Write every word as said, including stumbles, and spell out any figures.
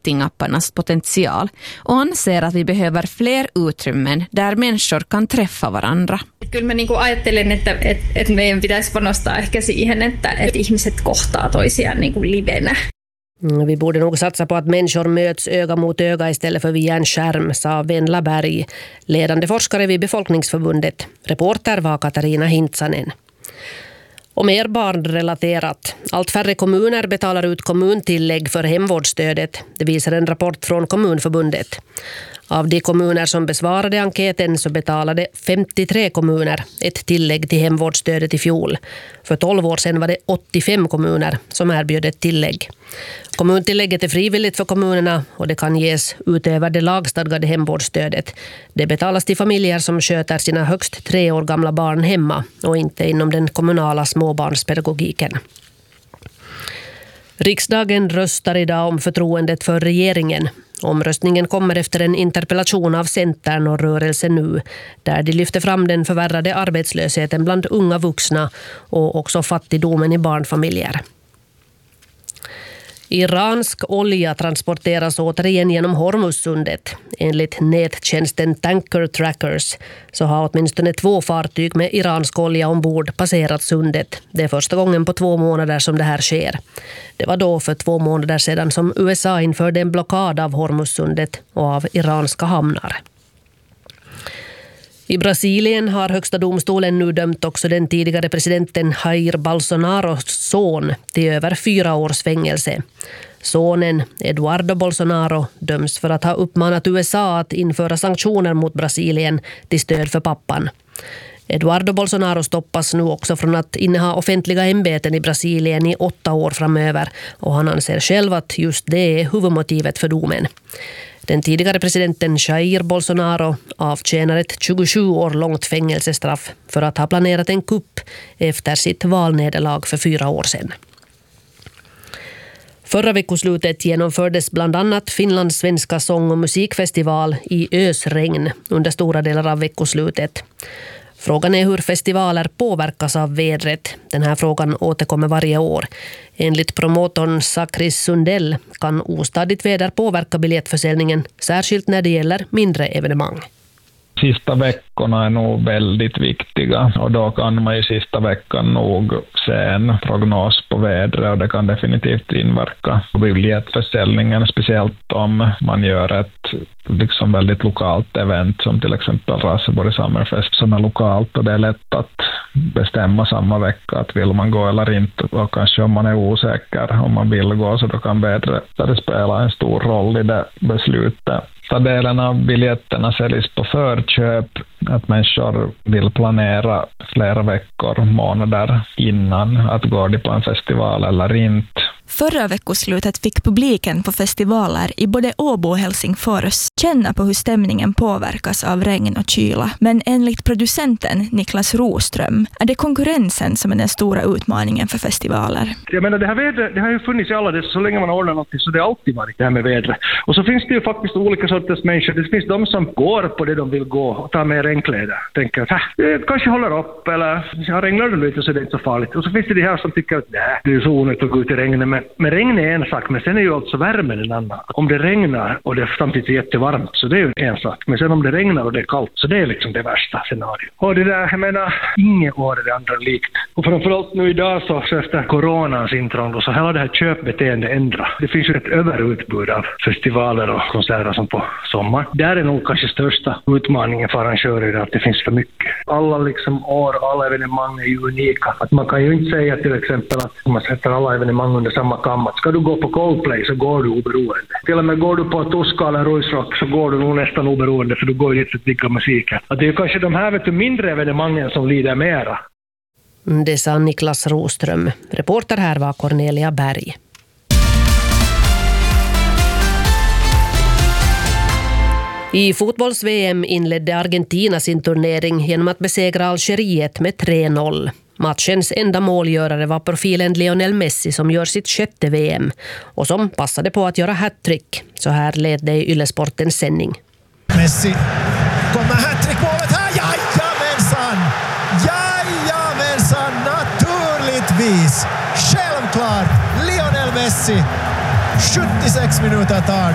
datingapparnas potential och anser att vi behöver fler utrymmen där människor kan träffa varandra. Kyllä mä niinku ajattelen, että, että, että meidän pitäisi panostaa ehkä siihen, että, että ihmiset kohtaa toisiaan niinku livenä. Vi borde nog satsa på att människor möts öga mot öga istället för via en skärm, sa Venla Berg, ledande forskare vid Befolkningsförbundet. Reporter var Katarina Hintsanen. Och mer barnrelaterat. Allt färre kommuner betalar ut kommuntillägg för hemvårdsstödet. Det visar en rapport från Kommunförbundet. Av de kommuner som besvarade enkäten så betalade femtiotre kommuner ett tillägg till hemvårdsstödet i fjol. För tolv år sedan var det åttiofem kommuner som erbjöd ett tillägg. Kommuntillägget är frivilligt för kommunerna och det kan ges utöver det lagstadgade hemvårdsstödet. Det betalas till familjer som sköter sina högst tre år gamla barn hemma och inte inom den kommunala småbarnspedagogiken. Riksdagen röstar idag om förtroendet för regeringen. Omröstningen kommer efter en interpellation av Centern och Rörelsen Nu, där de lyfter fram den förvärrade arbetslösheten bland unga vuxna och också fattigdomen i barnfamiljer. Iransk olja transporteras återigen genom Hormuzsundet. Enligt nättjänsten Tanker Trackers så har åtminstone två fartyg med iransk olja ombord passerat sundet. Det är första gången på två månader som det här sker. Det var då för två månader sedan som U S A införde en blockad av Hormuzsundet och av iranska hamnar. I Brasilien har högsta domstolen nu dömt också den tidigare presidenten Jair Bolsonaros son till över fyra års fängelse. Sonen Eduardo Bolsonaro döms för att ha uppmanat U S A att införa sanktioner mot Brasilien till stöd för pappan. Eduardo Bolsonaro stoppas nu också från att inneha offentliga ämbeten i Brasilien i åtta år framöver och han anser själv att just det är huvudmotivet för domen. Den tidigare presidenten Jair Bolsonaro avtjänar ett tjugosju år långt fängelsestraff för att ha planerat en kupp efter sitt valnederlag för fyra år sedan. Förra veckoslutet genomfördes bland annat Finlands svenska sång- och musikfestival i ösregn under stora delar av veckoslutet. Frågan är hur festivaler påverkas av vädret. Den här frågan återkommer varje år. Enligt promotorn Sakris Sundell kan ostadigt väder påverka biljettförsäljningen, särskilt när det gäller mindre evenemang. Sista veckorna är nog väldigt viktiga och då kan man i sista veckan nog se en prognos på vädret och det kan definitivt inverka på biljettförsäljningen, speciellt om man gör ett liksom väldigt lokalt event som till exempel Raseborg Summerfest som är lokalt och det är lätt att bestämma samma vecka att vill man gå eller inte och kanske om man är osäker om man vill gå så då kan vädret spela en stor roll i det beslutet. Ta delen av biljetterna säljs på förköp, att människor vill planera flera veckor, månader innan att gå på en festival eller inte. Förra veckoslutet fick publiken på festivaler i både Åbo och Helsingfors känna på hur stämningen påverkas av regn och kyla. Men enligt producenten Niklas Roström är det konkurrensen som är den stora utmaningen för festivaler. Jag menar, det här vädret, det har ju funnits i alla det, så länge man ordnar något så det har alltid varit det här med vädret. Och så finns det ju faktiskt olika sorters människor. Det finns de som går på det de vill gå och tar med regnkläder. Tänker att det kanske håller upp eller ja, regnar det lite så det är inte så farligt. Och så finns det de här som tycker att nej, det är så onödigt att gå ut i regnet. Men, men regn är en sak, men sen är ju alltså värmen en annan. Om det regnar och det samtidigt är jättevarmt så det är ju en sak. Men sen om det regnar och det är kallt så det är liksom det värsta scenariot. Och det där, jag menar, ingen år är det andra likt. Och framförallt nu idag så, så efter coronans intrång så hela det här köpbeteendet ändras. Det finns ju ett överutbud av festivaler och konserter som på sommar. Där är nog kanske största utmaningen för arrangörer att det finns för mycket. Alla liksom år, alla evenemang är ju unika. Att man kan ju inte säga till exempel att om man sätter alla evenemang under samma kam. Ska du gå på Coldplay så går du oberoende. Till och med går du på Tuska eller Ruisrock så går du nog nästan oberoende för du går ju inte att digga musiken. Att det är kanske de här vet du, mindre evenemangen som lider mera. Det sa Niklas Roström. Reporter här var Cornelia Berg. I fotbolls-V M inledde Argentina sin turnering genom att besegra Algeriet med tre noll. Matchens enda målgörare var profilen Lionel Messi som gör sitt sjätte V M och som passade på att göra hattrick. Så här lät det i Yle-sportens sändning. Messi kommer hattrickmålet här. Jajamensan! Jajamensan! Naturligtvis! Självklart! Lionel Messi! sjuttiosex minuter tar